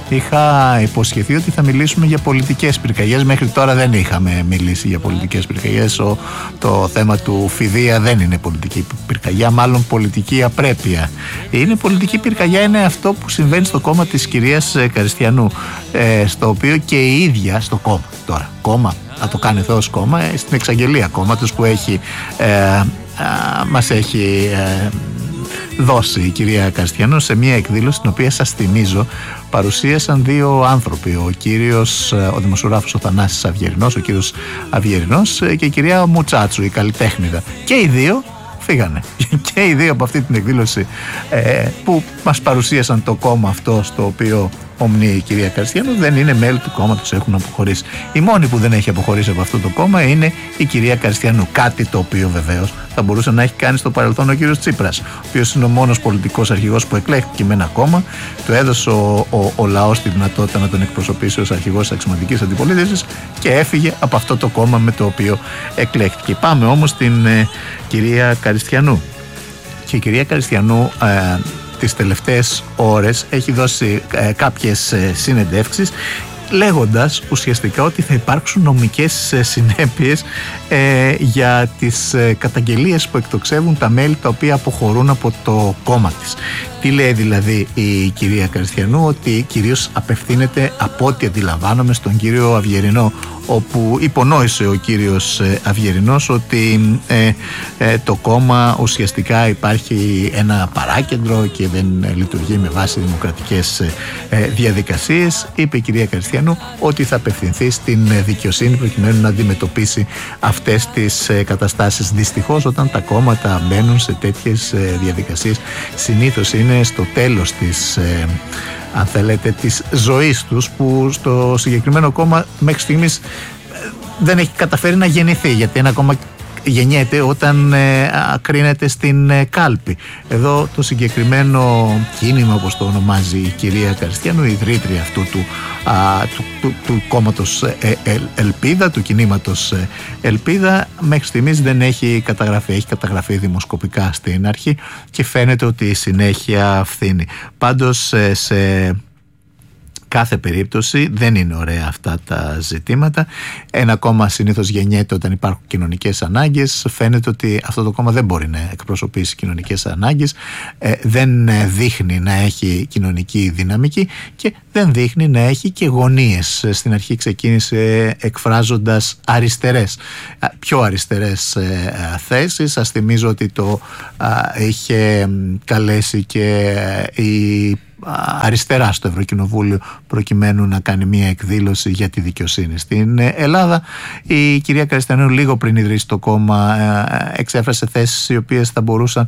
είχα υποσχεθεί ότι θα μιλήσουμε για πολιτικές πυρκαγιές. Μέχρι τώρα δεν είχαμε μιλήσει για πολιτικές πυρκαγιές. Το θέμα του Φιδεία δεν είναι πολιτική πυρκαγιά, μάλλον πολιτική απρέπεια. Είναι πολιτική πυρκαγιά, είναι αυτό που συμβαίνει στο κόμμα της κυρίας Καριστιανού, στο οποίο και η ίδια στο κόμμα, να το κάνει Θεός κόμμα, στην εξαγγελία κόμματος που μας έχει δώσει η κυρία Καριστιανού, σε μια εκδήλωση την οποία, σας θυμίζω, παρουσίασαν δύο άνθρωποι, ο δημοσιογράφος ο Θανάσης Αυγερινός, ο κύριος Αυγερινός, και η κυρία Μουτσάτσου, η καλλιτέχνηδα, και οι δύο φύγανε. Και οι δύο από αυτή την εκδήλωση που μας παρουσίασαν το κόμμα αυτό στο οποίο ομνεί η κυρία Καριστιανού, δεν είναι μέλη του κόμματος, έχουν αποχωρήσει. Η μόνη που δεν έχει αποχωρήσει από αυτό το κόμμα είναι η κυρία Καριστιανού. Κάτι το οποίο βεβαίως θα μπορούσε να έχει κάνει στο παρελθόν ο κύριος Τσίπρας, ο οποίος είναι ο μόνος πολιτικός αρχηγός που εκλέχθηκε με ένα κόμμα, του έδωσε ο λαός τη δυνατότητα να τον εκπροσωπήσει ως αρχηγός της αξιωματικής αντιπολίτευσης και έφυγε από αυτό το κόμμα με το οποίο εκλέχθηκε. Πάμε όμως στην κυρία Καριστιανού. Και η κυρία Καριστιανού τις τελευταίες ώρες έχει δώσει κάποιες συνεντεύξεις, λέγοντας ουσιαστικά ότι θα υπάρξουν νομικές συνέπειες για τις καταγγελίες που εκτοξεύουν τα μέλη τα οποία αποχωρούν από το κόμμα της. Τι λέει δηλαδή η κυρία Καριστιανού? Ότι κυρίως απευθύνεται, από ό,τι αντιλαμβάνομαι, στον κύριο Αυγερινό, όπου υπονόησε ο κύριος Αυγερινός ότι το κόμμα ουσιαστικά υπάρχει ένα παράκεντρο και δεν λειτουργεί με βάση δημοκρατικές διαδικασίες. Είπε η κυρία Καριστιανού ότι θα απευθυνθεί στην δικαιοσύνη προκειμένου να αντιμετωπίσει αυτές τις καταστάσεις. Δυστυχώς, όταν τα κόμματα μπαίνουν σε τέτοιες διαδικασίες, συνήθως είναι στο τέλος της αν θέλετε της ζωής τους, που στο συγκεκριμένο κόμμα μέχρι στιγμής δεν έχει καταφέρει να γεννηθεί, γιατί ένα κόμμα γεννιέται όταν κρίνεται στην κάλπη. Εδώ το συγκεκριμένο κίνημα, όπως το ονομάζει η κυρία Καριστιανού, η ιδρύτρια αυτού του κόμματος Ελπίδα, του κινήματος Ελπίδα, μέχρι στιγμής δεν έχει καταγραφεί. Έχει καταγραφεί δημοσκοπικά στην αρχή και φαίνεται ότι η συνέχεια φθήνει. Πάντως, σε κάθε περίπτωση δεν είναι ωραία αυτά τα ζητήματα. Ένα κόμμα συνήθως γεννιέται όταν υπάρχουν κοινωνικές ανάγκες. Φαίνεται ότι αυτό το κόμμα δεν μπορεί να εκπροσωπήσει κοινωνικές ανάγκες, δεν δείχνει να έχει κοινωνική δυναμική και δεν δείχνει να έχει και γωνίες. Στην αρχή ξεκίνησε εκφράζοντας πιο αριστερές θέσεις. Σας θυμίζω ότι το είχε καλέσει και η αριστερά στο Ευρωκοινοβούλιο προκειμένου να κάνει μια εκδήλωση για τη δικαιοσύνη στην Ελλάδα. Η κυρία Καριστιανού, λίγο πριν ιδρύσει το κόμμα, εξέφρασε θέσεις οι οποίες θα μπορούσαν